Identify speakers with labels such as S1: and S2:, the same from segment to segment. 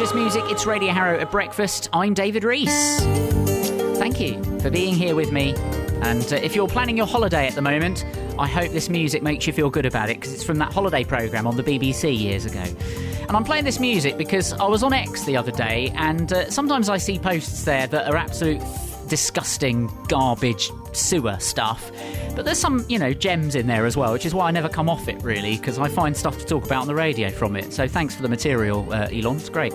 S1: Gorgeous music. It's Radio Harrow at breakfast. I'm David Rees. Thank you for being here with me. And if you're planning your holiday at the moment, I hope this music makes you feel good about it, because it's from that holiday programme on the BBC years ago. And I'm playing this music because I was on X the other day, and sometimes I see posts there that are absolute disgusting garbage sewer stuff. But there's some, gems in there as well, which is why I never come off it, really, because I find stuff to talk about on the radio from it. So thanks for the material, Elon. It's great.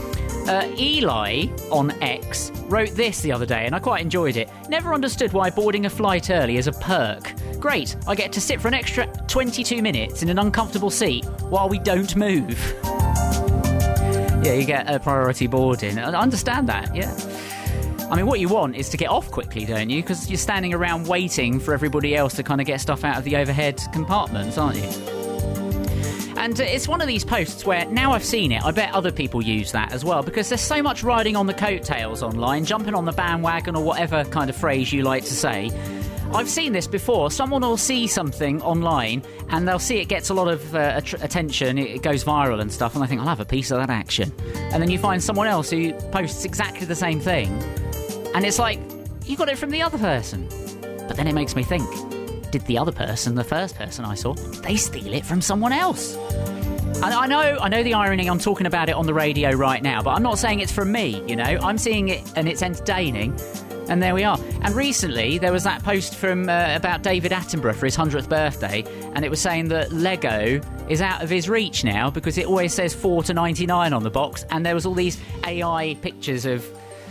S1: Eli on X wrote this the other day, and I quite enjoyed it. Never understood why boarding a flight early is a perk. Great, I get to sit for an extra 22 minutes in an uncomfortable seat while we don't move. Yeah, you get a priority boarding. I understand that, yeah. I mean, what you want is to get off quickly, don't you? Because you're standing around waiting for everybody else to kind of get stuff out of the overhead compartments, aren't you? And it's one of these posts where, now I've seen it, I bet other people use that as well, because there's so much riding on the coattails online, jumping on the bandwagon, or whatever kind of phrase you like to say. I've seen this before. Someone will see something online and they'll see it gets a lot of attention, it goes viral and stuff, and they think, I'll have a piece of that action. And then you find someone else who posts exactly the same thing, and it's like, you got it from the other person. But then it makes me think, did the other person, the first person I saw, they steal it from someone else? And I know the irony, I'm talking about it on the radio right now, but I'm not saying it's from me, I'm seeing it and it's entertaining, and there we are. And recently there was that post from about David Attenborough for his 100th birthday, and it was saying that Lego is out of his reach now because it always says $4.99 on the box, and there was all these AI pictures of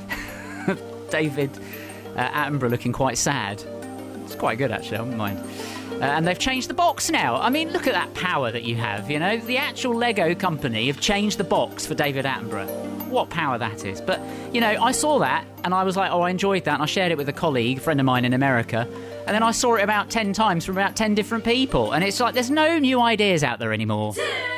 S1: David Attenborough looking quite sad. It's quite good, actually, I wouldn't mind. And they've changed the box now. I mean, look at that power that you have, The actual Lego company have changed the box for David Attenborough. What power that is. But, I saw that, and I was like, I enjoyed that, and I shared it with a colleague, a friend of mine in America, and then I saw it about 10 times from about 10 different people, and it's like, there's no new ideas out there anymore.